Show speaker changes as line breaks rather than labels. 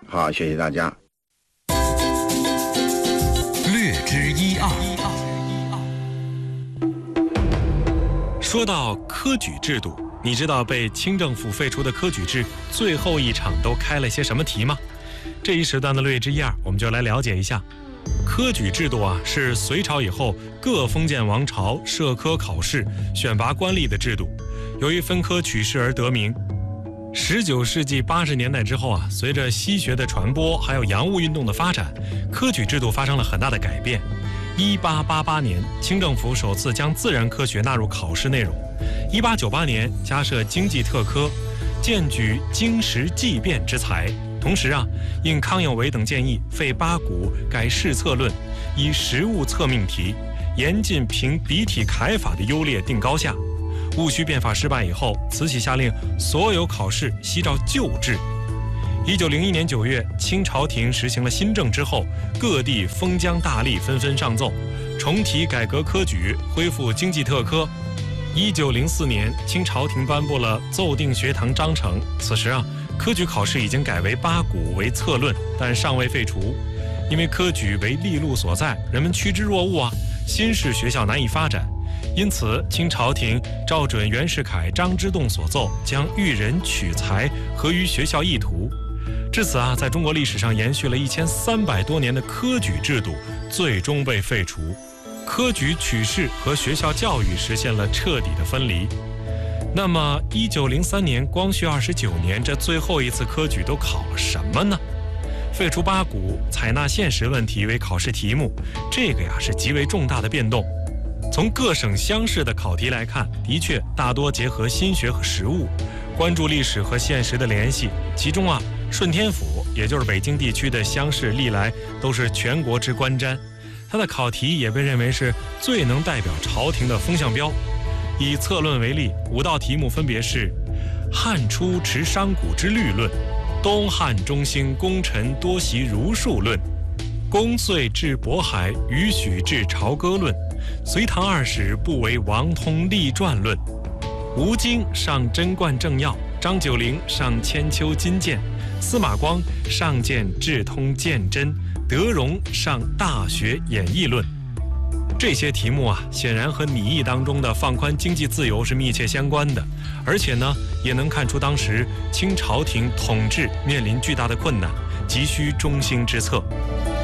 好，谢谢大家。
略知一二。说到科举制度，你知道被清政府废除的科举制最后一场都开了些什么题吗？这一时段的略知一二，我们就来了解一下。科举制度啊，是隋朝以后各封建王朝设科考试、选拔官吏的制度，由于分科取士而得名。19世纪80年代之后啊，随着西学的传播，还有洋务运动的发展，科举制度发生了很大的改变。1888年，清政府首次将自然科学纳入考试内容。1898年，加设经济特科，荐举经时济变之才。同时啊，应康有为等建议，废八股，改试策论，以实物测命题，严禁凭笔体楷法的优劣定高下。戊戌变法失败以后，慈禧下令所有考试悉照旧制。1901年9月，清朝廷实行了新政之后，各地封疆大吏纷纷上奏，重提改革科举，恢复经济特科。1904年，清朝廷颁布了奏定学堂章程。此时啊，科举考试已经改为八股为策论，但尚未废除。因为科举为利禄所在，人们趋之若鹜啊，新式学校难以发展。因此，清朝廷照准袁世凯、张之洞所奏，将育人取才合于学校意图。至此啊，在中国历史上延续了1300多年的科举制度，最终被废除。科举取士和学校教育实现了彻底的分离。那么1903年光绪29年，这最后一次科举都考了什么呢？废除八股，采纳现实问题为考试题目，这个呀是极为重大的变动。从各省乡试的考题来看，的确大多结合心学和实务，关注历史和现实的联系。其中啊，顺天府也就是北京地区的乡试历来都是全国之观瞻，它的考题也被认为是最能代表朝廷的风向标。以策论为例，5道题目分别是：汉初持商贾之律论，东汉中兴功臣多习儒术论，公遂至渤海，允许至朝歌论，隋唐二史不为王通立传论，吴京上贞观政要，张九龄上千秋金鉴，司马光上见智通鉴真，德容上大学演义论。这些题目啊，显然和拟议当中的放宽经济自由是密切相关的，而且呢，也能看出当时清朝廷统治面临巨大的困难，急需中兴之策。